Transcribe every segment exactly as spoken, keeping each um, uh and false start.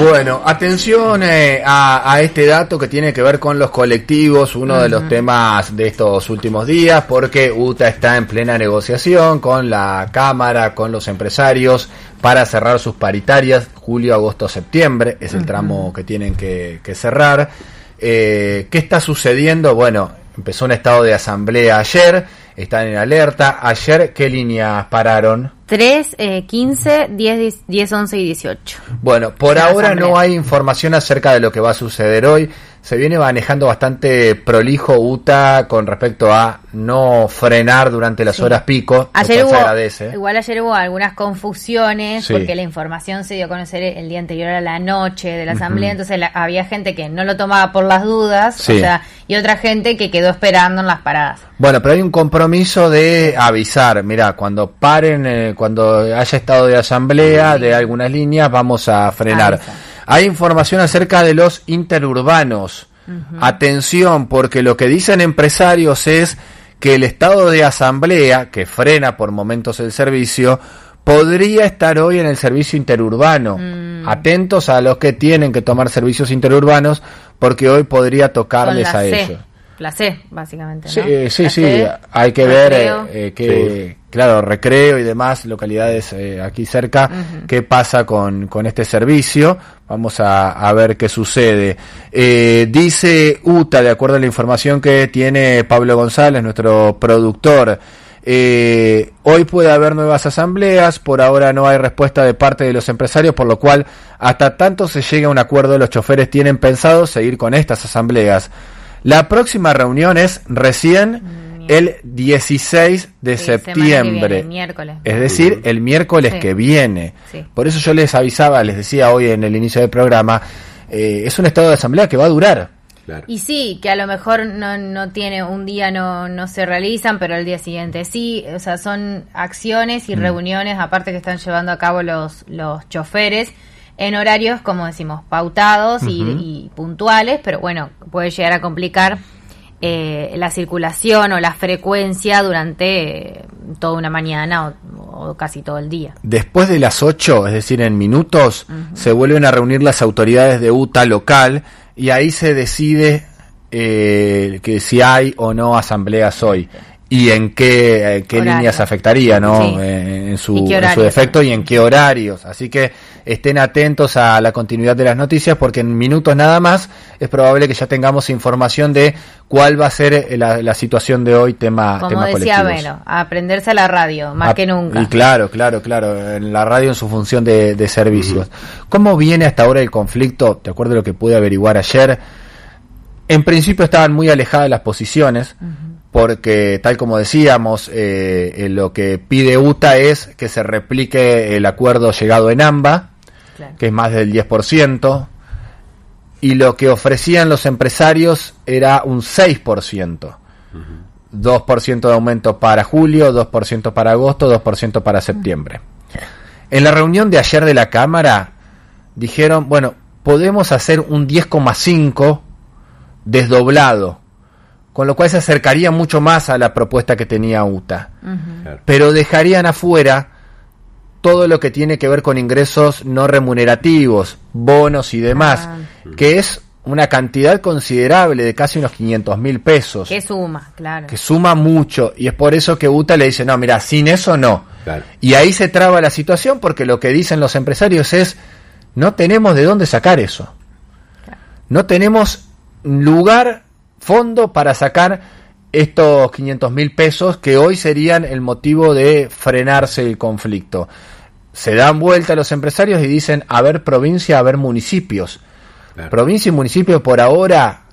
Bueno, atención eh, a, a este dato que tiene que ver con los colectivos, uno uh-huh. de los temas de estos últimos días, porque U T A está en plena negociación con la Cámara, con los empresarios, para cerrar sus paritarias, julio, agosto, septiembre, es el uh-huh. tramo que tienen que, que cerrar. Eh, ¿Qué está sucediendo? Bueno, empezó un estado de asamblea ayer, están en alerta. Ayer, ¿qué líneas pararon? tres, eh, quince, diez, diez, once y dieciocho. Bueno, por ahora no hay información acerca de lo que va a suceder hoy. Se viene manejando bastante prolijo U T A con respecto a no frenar durante las sí. horas pico. Ayer hubo, se agradece. Igual ayer hubo algunas confusiones sí. porque la información se dio a conocer el día anterior a la noche de la asamblea, uh-huh. entonces la, había gente que no lo tomaba por las dudas, sí. o sea, y otra gente que quedó esperando en las paradas. Bueno, pero hay un compromiso de avisar, mirá, cuando paren, eh, cuando haya estado de asamblea sí. de algunas líneas, vamos a frenar. Avisa. Hay información acerca de los interurbanos. Uh-huh. Atención, porque lo que dicen empresarios es que el estado de asamblea, que frena por momentos el servicio, podría estar hoy en el servicio interurbano. Mm. Atentos a los que tienen que tomar servicios interurbanos, porque hoy podría tocarles a C. ellos. La C, básicamente, ¿no? Sí, eh, sí, la sí, C, hay que recreo. ver eh, que, sí. claro, Recreo y demás localidades eh, aquí cerca, uh-huh. qué pasa con, con este servicio. Vamos a, a ver qué sucede. Eh, dice U T A, de acuerdo a la información que tiene Pablo González, nuestro productor, eh, hoy puede haber nuevas asambleas, por ahora no hay respuesta de parte de los empresarios, por lo cual hasta tanto se llegue a un acuerdo, los choferes tienen pensado seguir con estas asambleas. La próxima reunión es recién el dieciséis de sí, septiembre, viene, miércoles. Es decir, el miércoles sí. que viene. Sí. Por eso yo les avisaba, les decía hoy en el inicio del programa, eh, es un estado de asamblea que va a durar. Claro. Y sí, que a lo mejor no, no tiene, un día no, no se realizan, pero el día siguiente sí. O sea, son acciones y mm. reuniones, aparte que están llevando a cabo los, los choferes, en horarios, como decimos, pautados uh-huh. y, y puntuales, pero bueno, puede llegar a complicar eh, la circulación o la frecuencia durante eh, toda una mañana o, o casi todo el día. Después de las ocho, es decir, en minutos, uh-huh. se vuelven a reunir las autoridades de U T A local y ahí se decide eh, que si hay o no asambleas hoy. Y en qué, en qué líneas afectaría, ¿no? Sí. Eh, en, su, en su defecto y en qué horarios. Así que estén atentos a la continuidad de las noticias, porque en minutos nada más es probable que ya tengamos información de cuál va a ser la, la situación de hoy, tema, Como tema decía, colectivos. bueno, a aprenderse a la radio, más a, que nunca. Y claro, claro, claro, en la radio en su función de, de servicios. Uh-huh. ¿Cómo viene hasta ahora el conflicto? De acuerdo a lo que pude averiguar ayer, en principio estaban muy alejadas las posiciones, uh-huh. porque tal como decíamos, eh, eh, lo que pide U T A es que se replique el acuerdo llegado en AMBA, claro. que es más del diez por ciento, y lo que ofrecían los empresarios era un seis por ciento. Uh-huh. dos por ciento de aumento para julio, dos por ciento para agosto, dos por ciento para septiembre. Uh-huh. En la reunión de ayer de la Cámara dijeron, bueno, podemos hacer un diez coma cinco desdoblado, con lo cual se acercaría mucho más a la propuesta que tenía U T A. Uh-huh. Claro. Pero dejarían afuera todo lo que tiene que ver con ingresos no remunerativos, bonos y demás, ah. que es una cantidad considerable de casi unos quinientos mil pesos. Que suma, claro. Que suma mucho, y es por eso que U T A le dice, no, mira, sin eso no. Claro. Y ahí se traba la situación, porque lo que dicen los empresarios es, no tenemos de dónde sacar eso. Claro. No tenemos lugar, fondo para sacar estos quinientos mil pesos que hoy serían el motivo de frenarse el conflicto. Se dan vuelta los empresarios y dicen, a ver provincia, a ver municipios. Claro. Provincia y municipio por ahora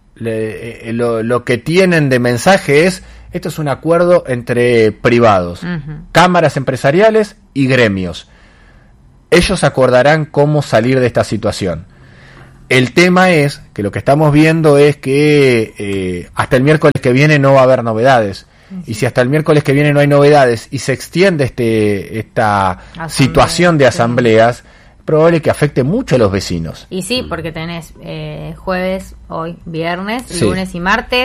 le, lo, lo que tienen de mensaje es, esto es un acuerdo entre privados, uh-huh. cámaras empresariales y gremios. Ellos acordarán cómo salir de esta situación. El tema es que lo que estamos viendo es que eh, hasta el miércoles que viene no va a haber novedades. Sí. Y si hasta el miércoles que viene no hay novedades y se extiende este esta Asamblea, situación de asambleas, sí. es probable que afecte mucho a los vecinos. Y sí, porque tenés eh, jueves, hoy, viernes, sí. lunes y martes,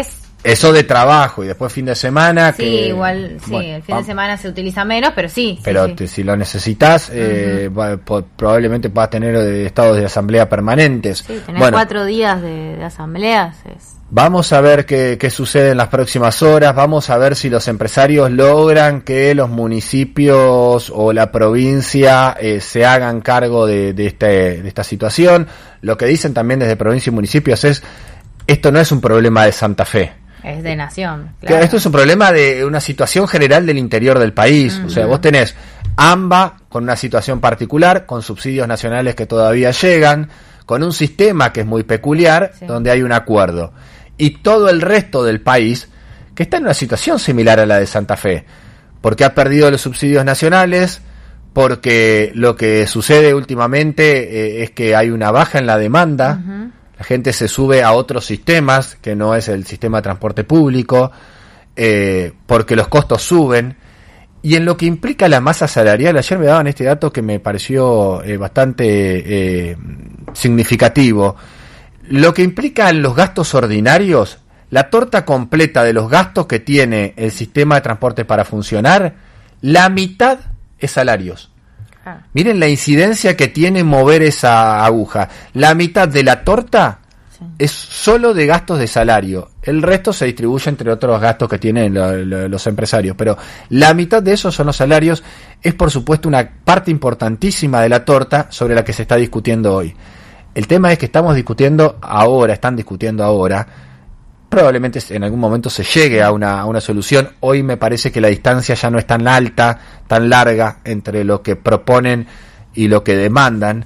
Eso de trabajo y después fin de semana. Sí, que, igual, sí, bueno, el fin de semana se utiliza menos, pero sí. Pero sí, te, sí. si lo necesitas, uh-huh. eh, va, po, probablemente puedas tener eh, estados de asamblea permanentes. Sí, tener bueno, cuatro días de, de asambleas. Es... Vamos a ver qué, qué sucede en las próximas horas, vamos a ver si los empresarios logran que los municipios o la provincia eh, se hagan cargo de, de, este, de esta situación. Lo que dicen también desde provincia y municipios es, esto no es un problema de Santa Fe. Es de nación. Claro. Esto es un problema de una situación general del interior del país. Uh-huh. O sea, vos tenés AMBA con una situación particular, con subsidios nacionales que todavía llegan, con un sistema que es muy peculiar, sí. donde hay un acuerdo. Y todo el resto del país que está en una situación similar a la de Santa Fe, porque ha perdido los subsidios nacionales, porque lo que sucede últimamente eh, es que hay una baja en la demanda, uh-huh. la gente se sube a otros sistemas, que no es el sistema de transporte público, eh, porque los costos suben, y en lo que implica la masa salarial, ayer me daban este dato que me pareció eh, bastante eh, significativo. Lo que implica en los gastos ordinarios, la torta completa de los gastos que tiene el sistema de transporte para funcionar, la mitad es salarios. Ah. Miren la incidencia que tiene mover esa aguja. La mitad de la torta sí. es solo de gastos de salario. El resto se distribuye entre otros gastos que tienen lo, lo, los empresarios. Pero la mitad de esos son los salarios. Es por supuesto una parte importantísima de la torta sobre la que se está discutiendo hoy. El tema es que estamos discutiendo ahora, están discutiendo ahora, probablemente en algún momento se llegue a una, a una solución. Hoy me parece que la distancia ya no es tan alta, tan larga entre lo que proponen y lo que demandan,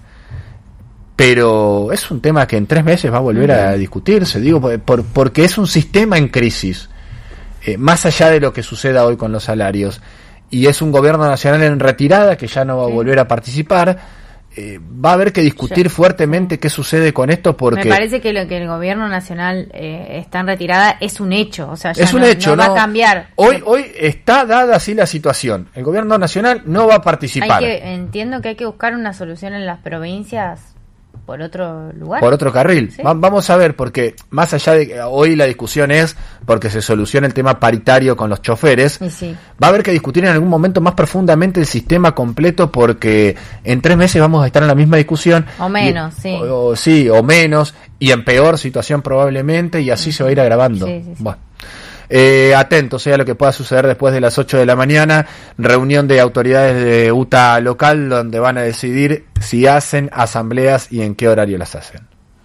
pero es un tema que en tres meses va a volver a discutirse, digo, por, porque es un sistema en crisis, eh, más allá de lo que suceda hoy con los salarios, y es un gobierno nacional en retirada que ya no va a volver a participar. Eh, va a haber que discutir fuertemente qué sucede con esto porque... Me parece que lo que el gobierno nacional eh, está en retirada es un hecho, o sea, ya es un no, hecho, no va no, a cambiar. Hoy, hoy está dada así la situación, el gobierno nacional no va a participar. Hay que, entiendo que hay que buscar una solución en las provincias por otro lugar. Por otro carril. ¿Sí? Va, vamos a ver, porque más allá de que hoy la discusión es porque se soluciona el tema paritario con los choferes, sí. va a haber que discutir en algún momento más profundamente el sistema completo porque en tres meses vamos a estar en la misma discusión. O menos, y, sí. O, o, sí, o menos, y en peor situación probablemente, y así sí. se va a ir agravando. Sí, sí, sí. Bueno. Eh, atentos eh, a lo que pueda suceder después de las ocho de la mañana, reunión de autoridades de U T A local donde van a decidir si hacen asambleas y en qué horario las hacen.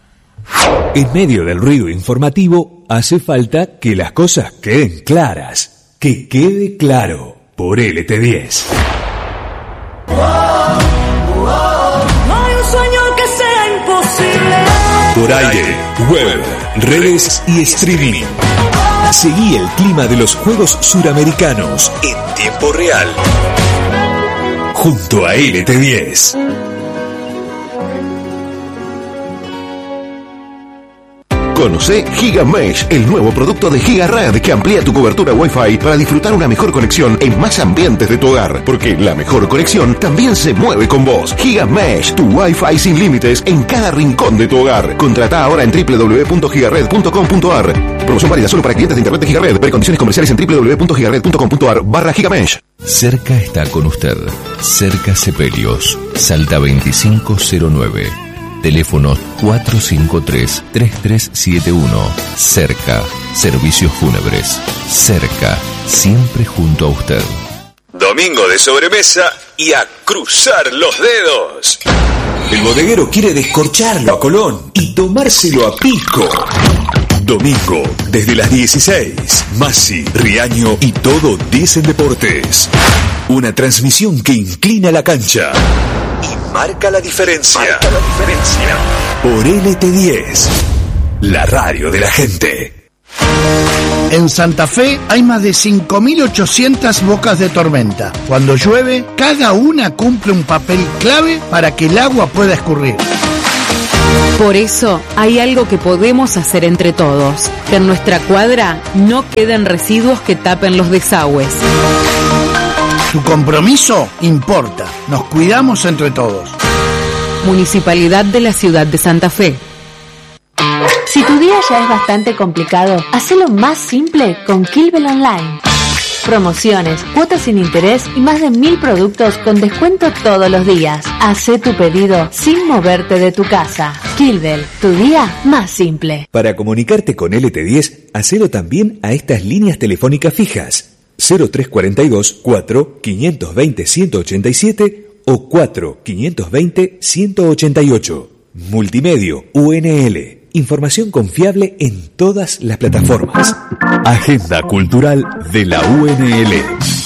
En medio del ruido informativo hace falta que las cosas queden claras, que quede claro por L T diez. No hay un sueño que sea imposible. Por aire, web, redes y streaming. Seguí el clima de los Juegos Suramericanos en tiempo real. Junto a L T diez. Conoce GigaMesh, el nuevo producto de GigaRed que amplía tu cobertura Wi-Fi para disfrutar una mejor conexión en más ambientes de tu hogar, porque la mejor conexión también se mueve con vos. GigaMesh, tu Wi-Fi sin límites en cada rincón de tu hogar. Contrata ahora en doble u doble u doble u punto gigared punto com punto a r. Promoción válida solo para clientes de internet de GigaRed. Ver condiciones comerciales en doble u doble u doble u punto gigared punto com punto a r barra GigaMesh. Cerca está con usted. Cerca Sepelios, Salta veinticinco cero nueve. Teléfono cuatro cinco tres, tres tres siete uno. Cerca. Servicios fúnebres. Cerca. Siempre junto a usted. Domingo de sobremesa y a cruzar los dedos. El bodeguero quiere descorcharlo a Colón y tomárselo a pico. Domingo, desde las dieciséis. Masi, Riaño y todo dicen deportes. Una transmisión que inclina la cancha. Marca la diferencia. Marca la diferencia. Por L T diez, la radio de la gente. En Santa Fe hay más de cinco mil ochocientas bocas de tormenta. Cuando llueve, cada una cumple un papel clave para que el agua pueda escurrir. Por eso hay algo que podemos hacer entre todos. Que en nuestra cuadra no queden residuos que tapen los desagües. Tu compromiso importa. Nos cuidamos entre todos. Municipalidad de la Ciudad de Santa Fe. Si Si tu día ya es bastante complicado, hacelo más simple con Kilbel Online. Promociones, cuotas sin interés y más de mil productos con descuento todos los días. Hacé tu pedido sin moverte de tu casa. Kilbel, tu día más simple. Para comunicarte con L T diez, hacelo también a estas líneas telefónicas fijas. cero tres cuatro dos, cuatro, cinco dos cero, uno ocho siete o cuatro, cinco dos cero, uno ocho ocho. Multimedio U N L. Información confiable en todas las plataformas. Agenda Cultural de la U N L.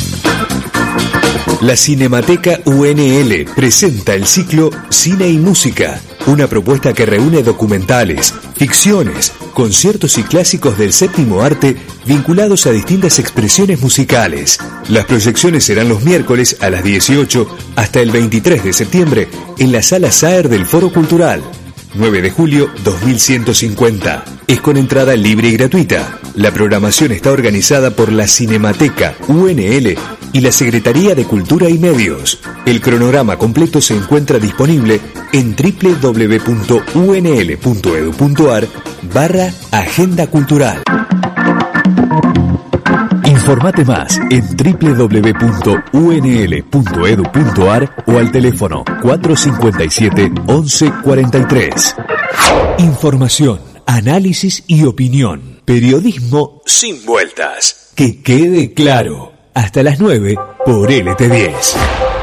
La Cinemateca U N L presenta el ciclo Cine y Música, una propuesta que reúne documentales, ficciones, conciertos y clásicos del séptimo arte vinculados a distintas expresiones musicales. Las proyecciones serán los miércoles a las dieciocho hasta el veintitrés de septiembre en la Sala Saer del Foro Cultural. nueve de julio dos mil ciento cincuenta. Es con entrada libre y gratuita. La programación está organizada por la Cinemateca U N L y la Secretaría de Cultura y Medios. El cronograma completo se encuentra disponible en doble u doble u doble u punto u n l punto e d u punto a r barra Agenda Cultural. Informate más en doble u doble u doble u punto u n l punto e d u punto a r o al teléfono cuatro cinco siete, once cuarenta y tres. Información, análisis y opinión. Periodismo sin vueltas. Que quede claro. Hasta las nueve por L T diez.